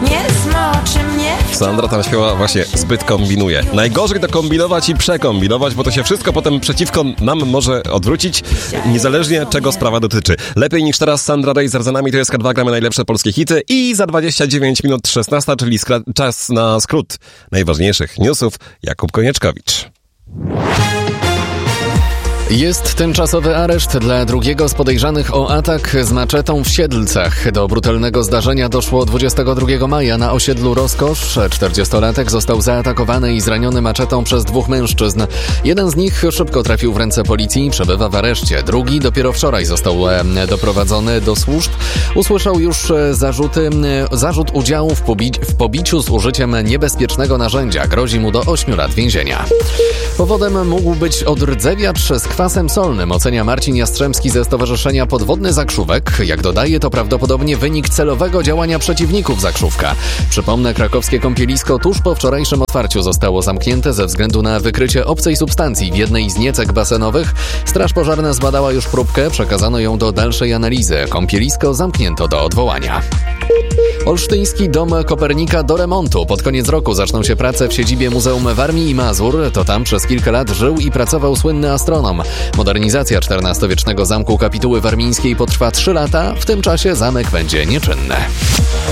nie smoczy mnie. Sandra tam śpiewa właśnie zbyt kombinuje. Najgorzej to kombinować i przekombinować, bo to się wszystko potem przeciwko nam może odwrócić, niezależnie czego sprawa dotyczy. Lepiej niż teraz Sandra Razer za nami, to jest K2, gramy najlepsze polskie hity i za 29 minut 16, czyli czas na skrót najważniejszych newsów. Jakub Konieczkowicz. Jest tymczasowy areszt dla drugiego z podejrzanych o atak z maczetą w Siedlcach. Do brutalnego zdarzenia doszło 22 maja na osiedlu Rozkosz. 40-latek został zaatakowany i zraniony maczetą przez dwóch mężczyzn. Jeden z nich szybko trafił w ręce policji i przebywa w areszcie. Drugi dopiero wczoraj został doprowadzony do służb. Usłyszał już zarzut udziału w pobiciu z użyciem niebezpiecznego narzędzia. Grozi mu do 8 lat więzienia. Powodem mógł być odrdzewiacz z kwasem solnym, ocenia Marcin Jastrzębski ze Stowarzyszenia Podwodny Zakrzówek. Jak dodaje, to prawdopodobnie wynik celowego działania przeciwników Zakrzówka. Przypomnę, krakowskie kąpielisko tuż po wczorajszym otwarciu zostało zamknięte ze względu na wykrycie obcej substancji w jednej z niecek basenowych. Straż pożarna zbadała już próbkę, przekazano ją do dalszej analizy. Kąpielisko zamknięto do odwołania. Olsztyński Dom Kopernika do remontu. Pod koniec roku zaczną się prace w siedzibie Muzeum Warmii i Mazur. To tam przez kilka lat żył i pracował słynny astronom. Modernizacja XIV-wiecznego zamku kapituły warmińskiej potrwa 3 lata. W tym czasie zamek będzie nieczynny.